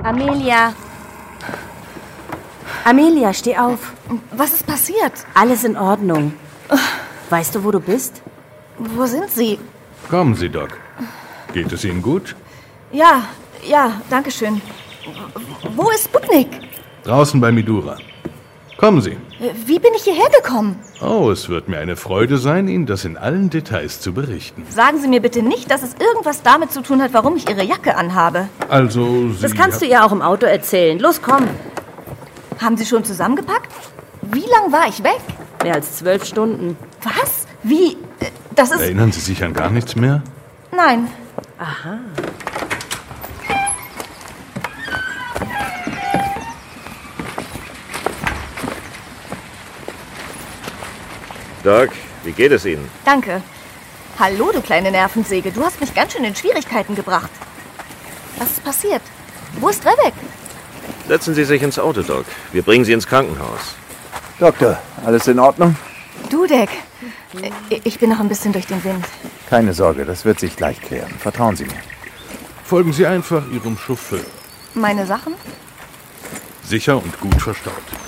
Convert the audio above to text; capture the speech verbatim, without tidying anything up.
Amelia. Amelia, steh auf. Was ist passiert? Alles in Ordnung. Weißt du, wo du bist? Wo sind Sie? Kommen Sie, Doc. Geht es Ihnen gut? Ja, ja, danke schön. Wo ist Sputnik? Draußen bei Midura. Kommen Sie. Wie bin ich hierher gekommen? Oh, es wird mir eine Freude sein, Ihnen das in allen Details zu berichten. Sagen Sie mir bitte nicht, dass es irgendwas damit zu tun hat, warum ich Ihre Jacke anhabe. Also, Sie... Das kannst du ihr auch im Auto erzählen. Los, komm. Haben Sie schon zusammengepackt? Wie lang war ich weg? Mehr als zwölf Stunden. Was? Wie? Das ist... Erinnern Sie sich an gar nichts mehr? Nein. Aha. Doc, wie geht es Ihnen? Danke. Hallo, du kleine Nervensäge. Du hast mich ganz schön in Schwierigkeiten gebracht. Was ist passiert? Wo ist Rebek? Setzen Sie sich ins Auto, Doc. Wir bringen Sie ins Krankenhaus. Doktor, alles in Ordnung? Dudek. Ich bin noch ein bisschen durch den Wind. Keine Sorge, das wird sich gleich klären. Vertrauen Sie mir. Folgen Sie einfach Ihrem Chauffeur. Meine Sachen? Sicher und gut verstaut.